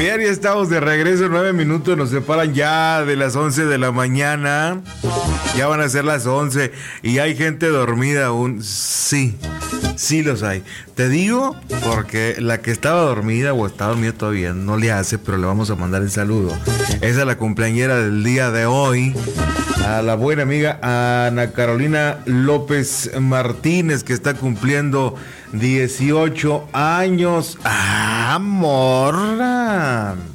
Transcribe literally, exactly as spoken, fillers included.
Bien, ya estamos de regreso, nueve minutos nos separan ya de las once de la mañana. Ya van a ser las once y hay gente dormida aún. Sí, sí los hay. Te digo porque la que estaba dormida o está dormida todavía no le hace, pero le vamos a mandar el saludo. Esa es la cumpleañera del día de hoy. A la buena amiga Ana Carolina López Martínez, que está cumpliendo dieciocho años. ¡Ah, morra!